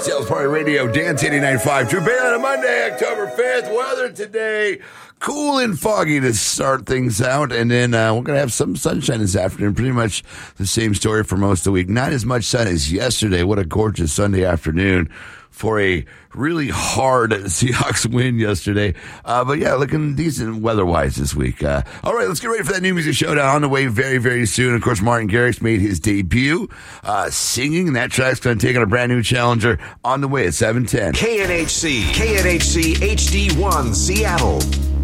Sales Party Radio, Dance 89.5. True Band on a Monday, October 5th. Weather today, cool and foggy to start things out. And then we're going to have some sunshine this afternoon. Pretty much the same story for most of the week. Not as much sun as yesterday. What a gorgeous Sunday afternoon for a really hard Seahawks win yesterday. But yeah, looking decent weather-wise this week. All right, let's get ready for that new music showdown on the way very, very soon. Of course, Martin Garrix made his debut singing, and that track's going to take on a brand new challenger on the way at 7:10. KNHC HD1 Seattle.